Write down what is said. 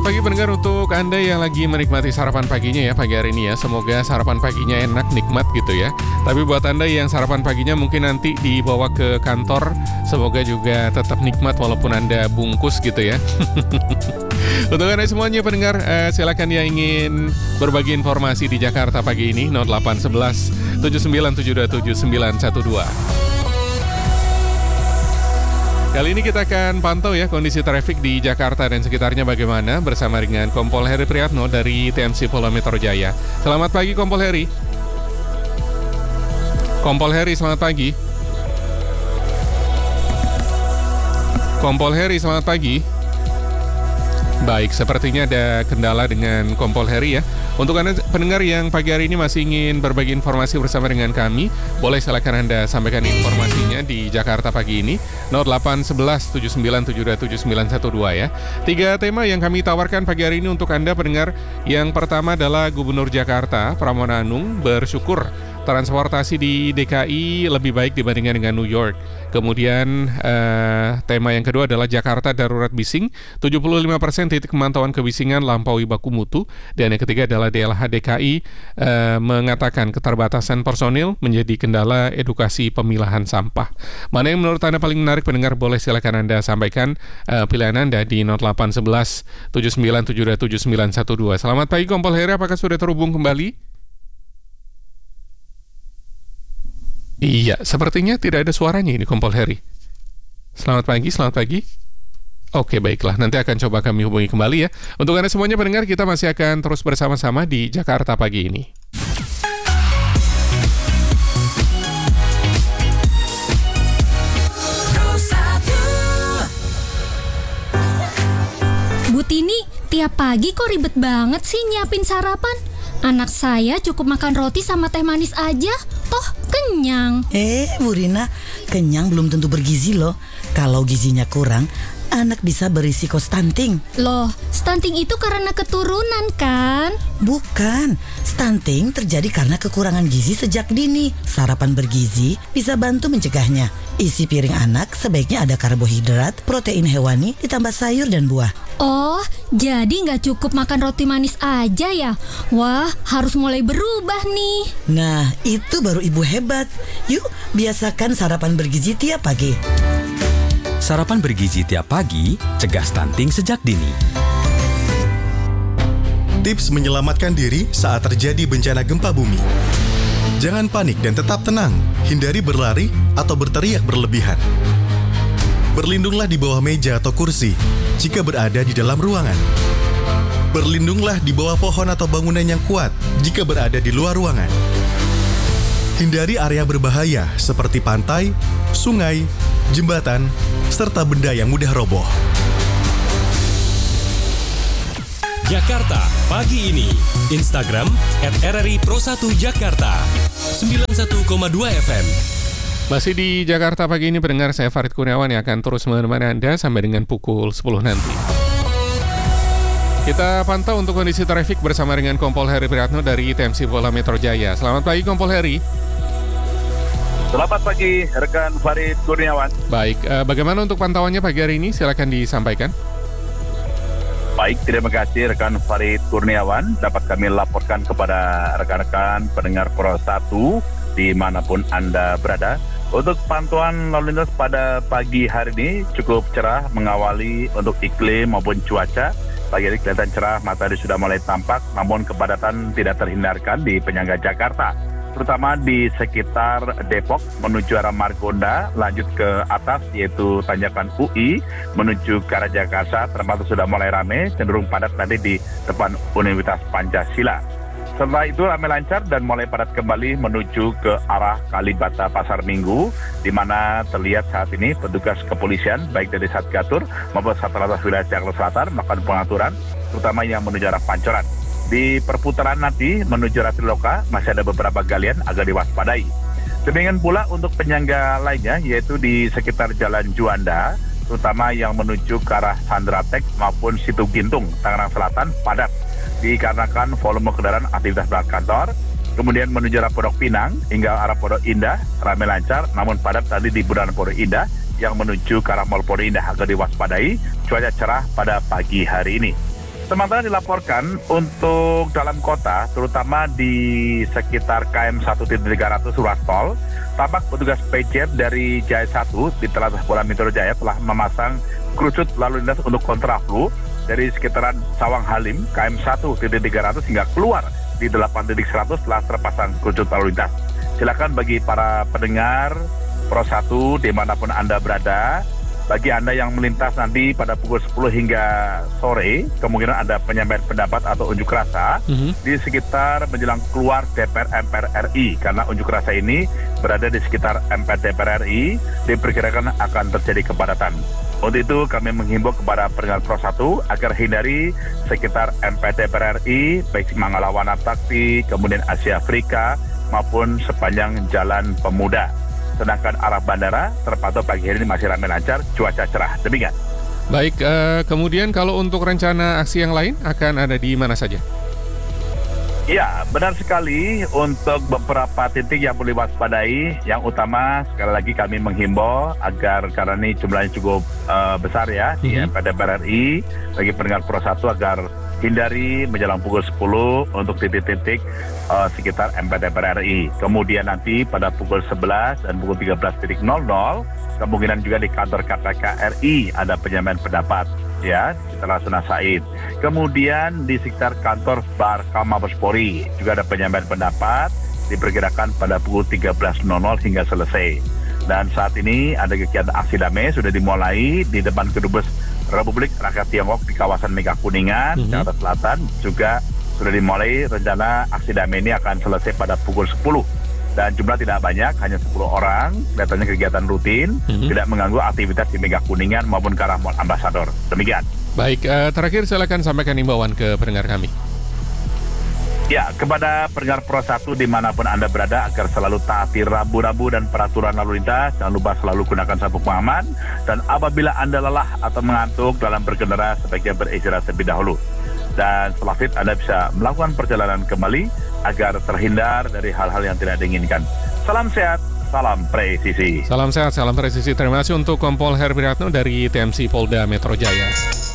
Selamat pagi pendengar untuk Anda yang lagi menikmati sarapan paginya ya pagi hari ini ya. Semoga sarapan paginya enak, nikmat gitu ya. Tapi buat Anda yang sarapan paginya mungkin nanti dibawa ke kantor, semoga juga tetap nikmat walaupun Anda bungkus gitu ya. Untuk Anda semuanya pendengar, silakan yang ingin berbagi informasi di Jakarta pagi ini 0811 79727912. Kali ini kita akan pantau ya kondisi trafik di Jakarta dan sekitarnya bagaimana bersama dengan Kompol Heri Priyatno dari TMC Polda Metro Jaya. Selamat pagi Kompol Heri. Kompol Heri, selamat pagi. Kompol Heri, selamat pagi. Baik, sepertinya ada kendala dengan Kompol Heri ya. Untuk Anda pendengar yang pagi hari ini masih ingin berbagi informasi bersama dengan kami, boleh silakan Anda sampaikan informasinya di Jakarta pagi ini 0811 79727912 ya. 3 tema yang kami tawarkan pagi hari ini untuk Anda pendengar. Yang pertama adalah Gubernur Jakarta Pramono Anung bersyukur transportasi di DKI lebih baik dibandingkan dengan New York. Kemudian tema yang kedua adalah Jakarta darurat bising, 75% titik pemantauan kebisingan lampaui baku mutu. Dan yang ketiga adalah DLH DKI mengatakan keterbatasan personil menjadi kendala edukasi pemilahan sampah. Mana yang menurut Anda paling menarik pendengar, boleh silakan Anda sampaikan pilihan Anda di 0811 79727912. Selamat pagi Kompol Heri, apakah sudah terhubung kembali? Iya, sepertinya tidak ada suaranya ini Kompol Heri. Selamat pagi. Oke, baiklah. Nanti akan coba kami hubungi kembali ya. Untuk Anda semuanya pendengar, kita masih akan terus bersama-sama di Jakarta pagi ini. Bu Tini, tiap pagi kok ribet banget sih nyiapin sarapan? Anak saya cukup makan roti sama teh manis aja, toh kenyang. Bu Rina, kenyang belum tentu bergizi loh. Kalau gizinya kurang, anak bisa berisiko stunting. Loh, stunting itu karena keturunan kan? Bukan, stunting terjadi karena kekurangan gizi sejak dini. Sarapan bergizi bisa bantu mencegahnya. Isi piring anak sebaiknya ada karbohidrat, protein hewani, ditambah sayur dan buah. Oh, jadi nggak cukup makan roti manis aja ya? Wah, harus mulai berubah nih. Nah, itu baru ibu hebat. Yuk, biasakan sarapan bergizi tiap pagi. Sarapan bergizi tiap pagi, cegah stunting sejak dini. Tips menyelamatkan diri saat terjadi bencana gempa bumi. Jangan panik dan tetap tenang. Hindari berlari atau berteriak berlebihan. Berlindunglah di bawah meja atau kursi jika berada di dalam ruangan. Berlindunglah di bawah pohon atau bangunan yang kuat jika berada di luar ruangan. Hindari area berbahaya seperti pantai, sungai, jembatan, serta benda yang mudah roboh. Jakarta pagi ini. Instagram @RRI_Pro1Jakarta 91,2 FM. Masih di Jakarta pagi ini pendengar, saya Farid Kurniawan yang akan terus menemani Anda sampai dengan pukul 10 nanti. Kita pantau untuk kondisi trafik bersama dengan Kompol Heri Priyatno dari TMC Polda Metro Jaya. Selamat pagi Kompol Heri. Selamat pagi rekan Farid Kurniawan. Baik, bagaimana untuk pantauannya pagi hari ini? Silakan disampaikan. Baik, terima kasih rekan Farid Kurniawan. Dapat kami laporkan kepada rekan-rekan pendengar Pro 1 dimanapun Anda berada. Untuk pantauan lalu lintas pada pagi hari ini cukup cerah mengawali untuk iklim maupun cuaca. Pagi ini kelihatan cerah, matahari sudah mulai tampak, namun kepadatan tidak terhindarkan di penyangga Jakarta. Terutama di sekitar Depok menuju arah Margonda, lanjut ke atas yaitu tanjakan UI menuju ke arah Jakarta, termasuk sudah mulai ramai, cenderung padat nanti di depan Universitas Pancasila. Setelah itu ramai lancar dan mulai padat kembali menuju ke arah Kalibata Pasar Minggu, di mana terlihat saat ini petugas kepolisian baik dari Satgatur maupun Satlantas Wilayah Jakarta Selatan melakukan pengaturan, terutama yang menuju arah Pancoran. Di perputaran nanti menuju arah Triloka masih ada beberapa galian agar diwaspadai. Demikian pula untuk penyangga lainnya yaitu di sekitar Jalan Juanda, terutama yang menuju ke arah Sandratek maupun Situ Gintung, Tangerang Selatan padat dikarenakan volume kendaraan aktivitas berangkat kantor. Kemudian menuju arah Pondok Pinang hingga arah Pondok Indah ramai lancar, namun padat tadi di bundaran Pondok Indah yang menuju ke arah Mall Pondok Indah agar diwaspadai. Cuaca cerah pada pagi hari ini. Sementara dilaporkan untuk dalam kota, terutama di sekitar KM 1.300 ruas tol, tampak petugas PJR dari Jaya 1 di Telaga Polda Metro Jaya telah memasang kerucut lalu lintas untuk kontraflow dari sekitaran Sawang Halim KM 1.300 hingga keluar di 8.100 telah terpasang kerucut lalu lintas. Silakan bagi para pendengar Pro 1 dimanapun Anda berada, bagi Anda yang melintas nanti pada pukul 10 hingga sore, kemungkinan ada penyampaian pendapat atau unjuk rasa di sekitar menjelang keluar DPR MPR RI, karena unjuk rasa ini berada di sekitar MPR DPR RI, diperkirakan akan terjadi kepadatan. Untuk itu kami menghimbau kepada pendengar Pro 1 agar hindari sekitar MPR DPR RI, baik Manggala Takti, kemudian Asia Afrika, maupun sepanjang Jalan Pemuda. Sedangkan arah bandara terpantau pagi hari ini masih ramai lancar, cuaca cerah. Demikian. Baik, kemudian kalau untuk rencana aksi yang lain akan ada di mana saja? Ya, benar sekali. Untuk beberapa titik yang perlu diwaspadai, yang utama sekali lagi kami menghimbau agar, karena ini jumlahnya cukup besar ya, di MPR DPR RI, bagi pendengar Pro 1 agar hindari menjelang pukul 10 untuk titik-titik sekitar MPR DPR RI. Kemudian nanti pada pukul 11 dan pukul 13.00 kemungkinan juga di kantor KPK RI ada penyampaian pendapat ya setelah Rasuna Said. Kemudian di sekitar kantor Barka Mabes Polri juga ada penyampaian pendapat, diperkirakan pada pukul 13.00 hingga selesai. Dan saat ini ada kegiatan aksi damai sudah dimulai di depan Kedubes Republik Rakyat Tiongkok di kawasan Mega Kuningan, Jakarta Selatan. Juga sudah dimulai, rencana aksi damai ini akan selesai pada pukul 10. Dan jumlah tidak banyak, hanya 10 orang. Kelihatannya kegiatan rutin, tidak mengganggu aktivitas di Mega Kuningan maupun ke arah Mall Ambassador. Demikian. Baik, terakhir silakan sampaikan imbauan ke pendengar kami. Ya, kepada pendengar Pro 1 dimanapun Anda berada agar selalu taati rambu-rambu dan peraturan lalu lintas. Jangan lupa selalu gunakan sabuk pengaman. Dan apabila Anda lelah atau mengantuk dalam berkendara, sebaiknya beristirahat terlebih dahulu. Dan setelah fit, Anda bisa melakukan perjalanan kembali agar terhindar dari hal-hal yang tidak diinginkan. Salam sehat, salam presisi. Salam sehat, salam presisi. Terima kasih untuk Kompol Herbie Ratno dari TMC Polda Metro Jaya.